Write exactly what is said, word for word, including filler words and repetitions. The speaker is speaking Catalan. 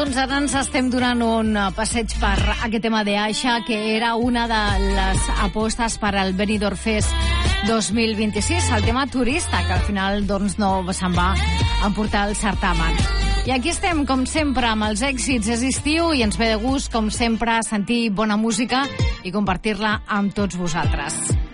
Doncs ara ens estem donant un passeig per aquest tema de Aixa, que era una de les apostes per al Benidorm Fest dos mil vint-i-sis, el tema turista, que al final doncs, no se'n va emportar el certamen. I aquí estem, com sempre, amb els èxits. És estiu i ens ve de gust, com sempre, sentir bona música i compartir-la amb tots vosaltres.